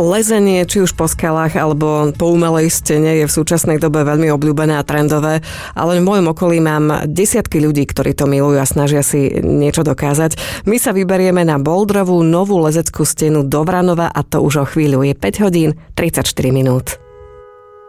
Lezenie, či už po skalách alebo po umelej stene, je v súčasnej dobe veľmi obľúbené a trendové, ale v mojom okolí mám desiatky ľudí, ktorí to milujú a snažia si niečo dokázať. My sa vyberieme na Boulderovú novú lezeckú stenu do Vranova a to už o chvíľu. Je 5 hodín 34 minút.